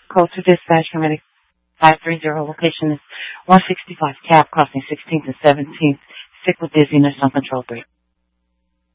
Code to dispatch from 530. Location is 165 Cab, crossing 16th and 17th. Sick with dizziness, uncontrolled breathing.